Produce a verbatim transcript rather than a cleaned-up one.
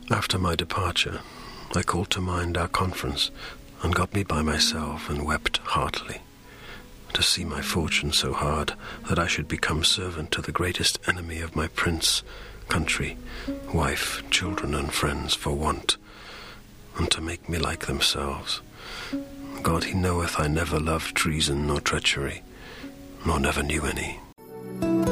After my departure, I called to mind our conference, and got me by myself, and wept heartily. To see my fortune so hard, that I should become servant to the greatest enemy of my prince, country, wife, children, and friends, for want, and to make me like themselves. God he knoweth I never loved treason nor treachery, nor never knew any.